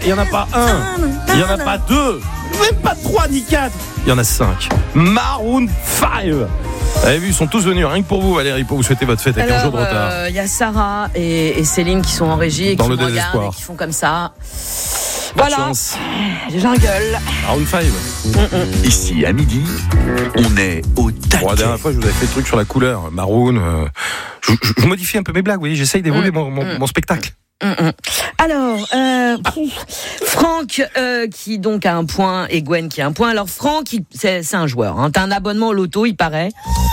Il n'y en a pas un, il n'y en a pas deux, même pas trois ni quatre. Il y en a 5. Maroon 5. Vous avez vu, ils sont tous venus, rien que pour vous, Valérie, pour vous souhaiter votre fête avec un jour de retard. Il y a Sarah et Céline qui sont en régie et dans qui le me regardent désespoir. et qui font comme ça. Bonne Voilà, chance. j'engueule. Maroon 5. Ici, à midi, on est au taquet. Bon, la dernière fois, je vous avais fait le truc sur la couleur. Maroon. Je modifie un peu mes blagues, vous voyez, j'essaye d'évoluer mon spectacle. Alors, Franck qui donc a un point et Gwen qui a un point. Alors Franck, c'est un joueur. Hein. T'as un abonnement au loto, il paraît.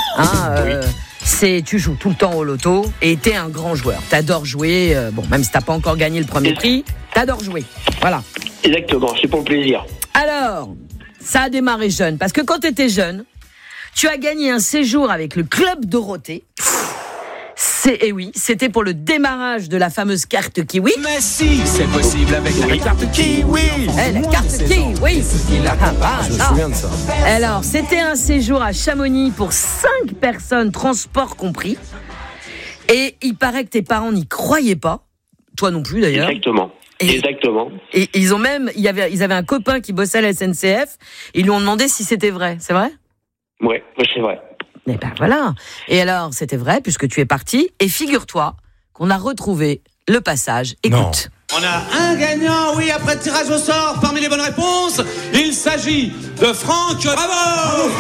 Tu joues tout le temps au loto et t'es un grand joueur. T'adores jouer. Même si t'as pas encore gagné le premier prix, t'adores jouer. Voilà. Exactement, c'est pour le plaisir. Alors, ça a démarré jeune parce que quand t'étais jeune, tu as gagné un séjour avec le Club Dorothée. Et oui, c'était pour le démarrage de la fameuse carte Kiwi. Mais si, c'est possible avec la carte Kiwi. La carte Kiwi. Je me souviens de ça. Alors, c'était un séjour à Chamonix pour 5 personnes, transport compris. Et il paraît que tes parents n'y croyaient pas. Toi non plus d'ailleurs. Exactement. Exactement. Et ils avaient un copain qui bossait à la SNCF. Ils lui ont demandé si c'était vrai. C'est vrai ? Ouais, c'est vrai. Et ben voilà. Et alors, c'était vrai puisque tu es parti. Et figure-toi qu'on a retrouvé le passage. Écoute. On a un gagnant, oui, après tirage au sort. Parmi les bonnes réponses, il s'agit de Franck. Bravo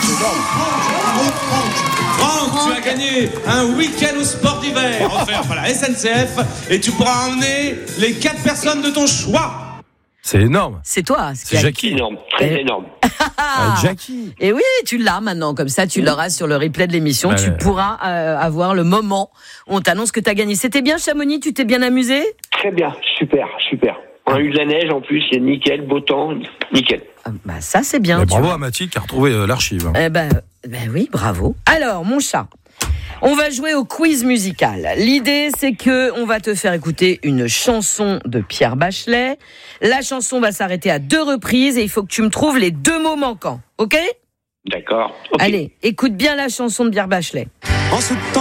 Franck, tu as gagné un week-end au sport d'hiver offert par la SNCF et tu pourras emmener les 4 personnes de ton choix. C'est énorme. C'est toi. C'est Jackie. Énorme, très énorme. Jackie. Et oui, tu l'as maintenant, comme ça tu l'auras sur le replay de l'émission, tu pourras avoir le moment où on t'annonce que tu as gagné. C'était bien Chamonix, tu t'es bien amusé ? Très bien, super. On a eu de la neige en plus, c'est nickel, beau temps, nickel. Ça c'est bien. Bravo à Mathilde qui a retrouvé l'archive. Oui, bravo. Alors mon chat, on va jouer au quiz musical. L'idée, c'est que on va te faire écouter une chanson de Pierre Bachelet. La chanson va s'arrêter à 2 reprises et il faut que tu me trouves les 2 mots manquants. Ok ? D'accord. Okay. Allez, écoute bien la chanson de Pierre Bachelet.